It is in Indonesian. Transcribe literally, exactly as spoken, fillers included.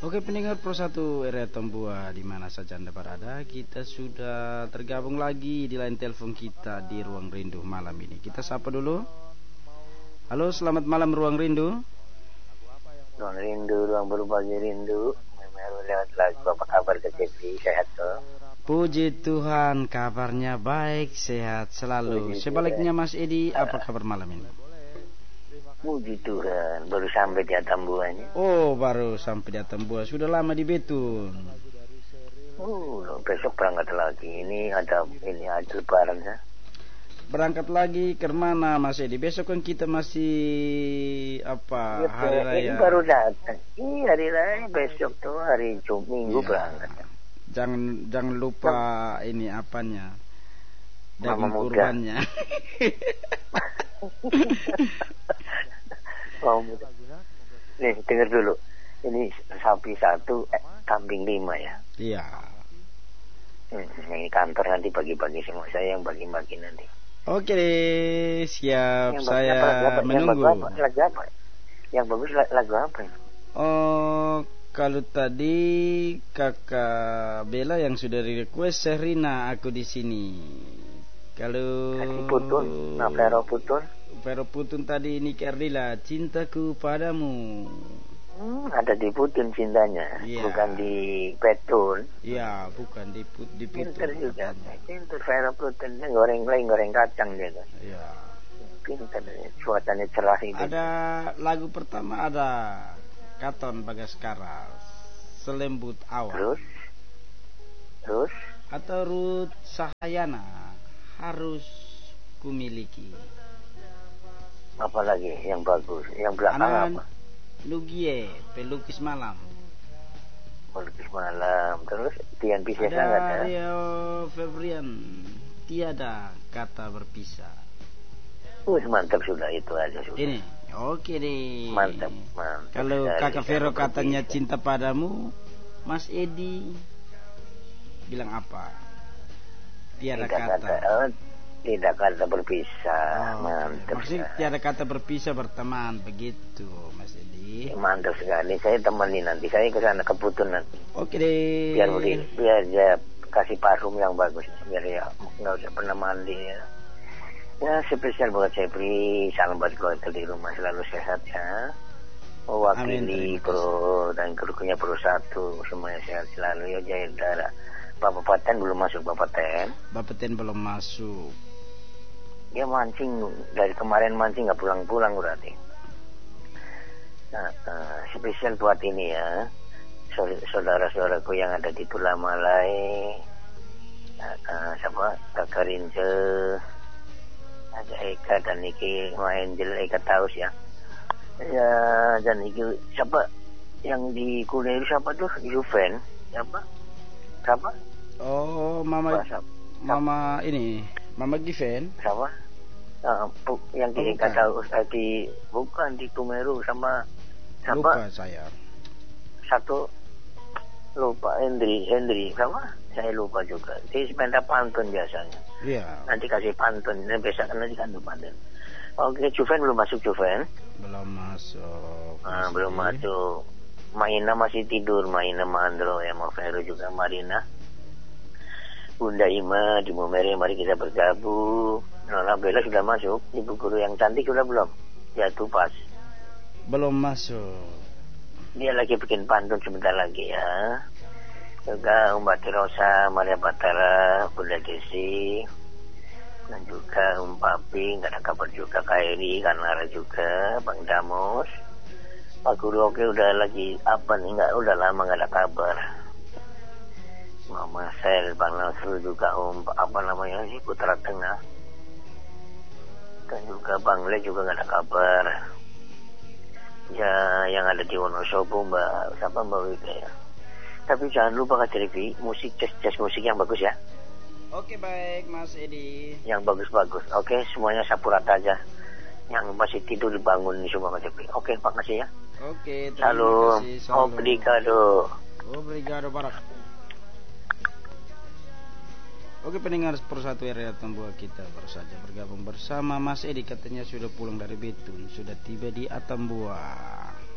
Oke pendengar Pro satu R R Tambua di mana saja Anda berada, kita sudah tergabung lagi di line telepon kita di Ruang Rindu malam ini. Kita sapa dulu. Halo, selamat malam Ruang Rindu. Ruang Rindu, ruang berbagi rindu. Memang lewat lagu, apa kabar Kak Cepri? Sehat toh? Puji Tuhan, kabarnya baik, sehat selalu. Puji Sebaliknya Tuhan. Mas Edi, apa kabar malam ini? Puji Tuhan, baru sampai di Atambuanya. Oh, baru sampai di Atambua. Sudah lama di Betun. Oh, besok berangkat lagi. Ini ada ini ada lebaran ya. Berangkat lagi ke mana Mas Edi? Besok kan kita masih apa? Ya, hari raya. Ini baru datang. Ini hari raya besok tuh hari Jumat Minggu Ya. berangkat. Jangan jangan lupa Jam. ini apanya? Daging kurbannya. Oh, nih dengar dulu. Ini sapi satu, eh, kambing lima ya. Iya. Hmm, ini kantor nanti bagi-bagi semua. Saya yang bagi-bagi nanti. Oke deh, siap. Yang saya apa, lagu apa? menunggu. Yang bagus lagu apa? Yang bagus lagu apa? Oh, kalau tadi kakak Bella yang sudah request Serina aku di sini. Kalau Kasih Putun, nah Vero Putun. Vero Putun tadi ini Erdila, cintaku padamu. Hmm, ada di Putun cintanya, ya. Bukan di Petun. Iya, bukan di put di Petun. Pinter juga, pinter Vero Putun, goreng lain goreng kacang dia kan. Iya. Pinter, suasananya cerah itu. Ada lagu pertama ada Katon Bagaskara, Selembut Awan. Terus, terus. Atau Ruth Sahayana, Harus Kumiliki. Apa lagi yang bagus? Yang belakang Anan apa? Nugie, Pelukis Malam. Pelukis Malam. Terus Tian Pisces ada nggak ada? Rio Febrian, Tiada Kata Berpisah. Uh, mantap sudah itu aja sudah. Ini, oke deh. Mantap, mantap. Kalau Dari kakak Vero katanya berpisah. cinta padamu, Mas Edi bilang apa? Tiada tidak kata. kata oh, tidak kata berpisah. Oh, mantap. maksudnya sekali. tiada kata berpisah berteman begitu, Mas Edi. Mantap sekali. Saya temani nanti. Saya ke sana ke Putun nanti. Oke deh. Biar beri, biar dia kasih parfum yang bagus. Biar ya nggak usah pernah mandi. Ya, ya spesial buat saya beri salam buat keluarga di rumah selalu sehat ya. Mewakili Amin, Pro dan kerukunya Pro satu semuanya sehat selalu ya jaya darah. Bapak Paten belum masuk Bapak Ten. Bapak Ten belum masuk. Dia mancing dari kemarin mancing nggak pulang-pulang berarti. Nah, uh, spesial buat ini ya, saudara-saudaraku yang ada di Tulamalai, uh, uh, siapa Kakak Rince, ada Eka dan Niki Mahendil Eka Taus ya. Ya dan Niki siapa yang di Kuliah siapa tuh Juven siapa? Siapa? Oh, Mama Siapa? Mama ini, Mama Given. Siapa? Uh, yang di Oh, Eka Taus eh, di bukan di Kumeru sama siapa? Lupa saya. Satu lupa Hendri Hendri sama saya lupa juga di sepeda pantun biasanya. Iya. Nanti kasih pantun nanti besok nanti kan pantun. Oke, Juven belum masuk Juven. Belum masuk. Nah, belum masuk. Maina masih tidur. Maina Mandro ya mau Vero juga Marina. Bunda Ima di Mumere mari kita bergabung. Nona Bella sudah masuk. Ibu guru yang cantik sudah belum? Ya tuh pas. Belum masuk. Dia lagi bikin pantun sebentar lagi ya. Juga Mbak Rosa, Maria Batara, Bunda Desi, dan juga Um Papi, nggak ada kabar juga, Kairi, Kanara juga, Bang Damos. Pak Guru oke udah lagi apa nih? Nggak udah lama nggak ada kabar. Mama Sel, Bang Nasrul juga Um apa namanya sih Putra Tengah. Dan juga Bang Le juga nggak ada kabar. Ya yang ada di Wonosobo Mbak siapa Mbak Wika ya. Tapi jangan lupa Kak Televi musik jazz, jazz musik yang bagus ya. Oke baik Mas Edi. Yang bagus-bagus. Oke semuanya sapu rata aja. Yang masih tidur dibangun di semua Kak Televi. Oke makasih ya. Oke terima Salam. kasih. Salam. Obrigado. Obrigado Barak. Oke pendengar persatu area Tambua kita baru saja bergabung bersama Mas Edi katanya sudah pulang dari Betun, sudah tiba di Atambua.